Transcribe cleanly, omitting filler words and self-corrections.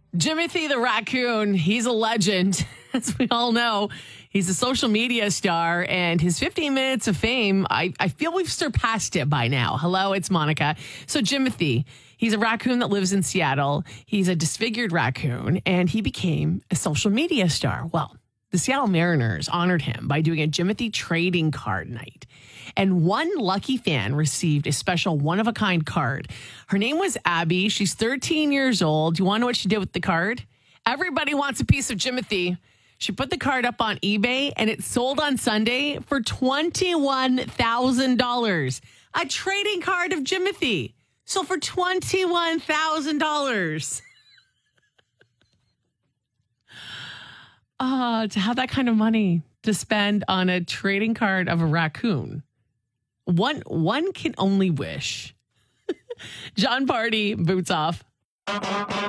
Jimothy the raccoon, he's a legend, as we all know. He's a social media star, and his 15 minutes of fame, I feel we've surpassed it by now. Hello, it's Monica. So Jimothy, he's a raccoon that lives in Seattle. He's a disfigured raccoon, and he became a social media star. Well, the Seattle Mariners honored him by doing a Jimothy trading card night. And one lucky fan received a special one-of-a-kind card. Her name was Abby. She's 13 years old. Do you want to know what she did with the card? Everybody wants a piece of Jimothy. She put the card up on eBay, and it sold on Sunday for $21,000. A trading card of Jimothy sold for $21,000. To have that kind of money to spend on a trading card of a raccoon. One can only wish. John Party, boots off.